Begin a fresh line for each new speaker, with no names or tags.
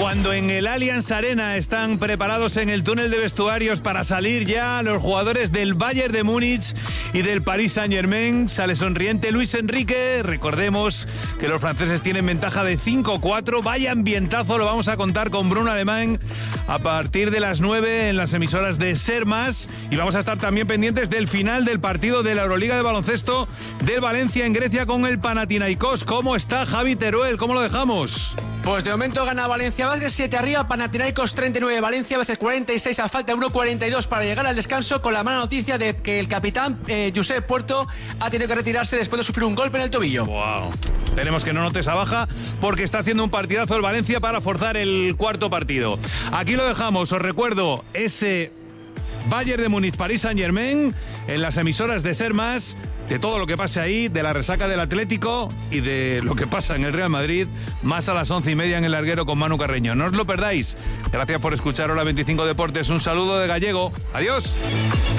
Cuando en el Allianz Arena están preparados en el túnel de vestuarios para salir ya los jugadores del Bayern de Múnich y del Paris Saint-Germain, sale sonriente Luis Enrique. Recordemos que los franceses tienen ventaja de 5-4. Vaya ambientazo, lo vamos a contar con Bruno Alemán a partir de las 9 en las emisoras de Ser Más. Y vamos a estar también pendientes del final del partido de la Euroliga de baloncesto del Valencia en Grecia con el Panathinaikos. ¿Cómo está Javi Teruel? ¿Cómo lo dejamos?
Pues de momento gana Valencia Basket 7 arriba, Panathinaikos 39, Valencia Basket 46 a falta de 1.42 para llegar al descanso, con la mala noticia de que el capitán Josep Puerto ha tenido que retirarse después de sufrir un golpe en el tobillo.
Wow. Esperemos que no note esa baja porque está haciendo un partidazo el Valencia para forzar el cuarto partido. Aquí lo dejamos, os recuerdo ese Bayern de Múnich, Paris Saint-Germain en las emisoras de Ser Más. De todo lo que pase ahí, de la resaca del Atlético y de lo que pasa en el Real Madrid, más a las 11:30 en el Larguero con Manu Carreño. No os lo perdáis. Gracias por escuchar Hola 25 Deportes. Un saludo de Gallego. Adiós.